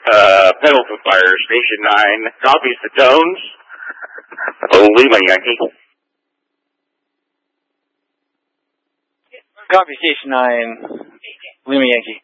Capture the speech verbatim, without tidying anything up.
Uh, Pendleton Fire, Station nine. Copies to Tones. Lima Yankee. Copy, Station nine. Lima Yankee.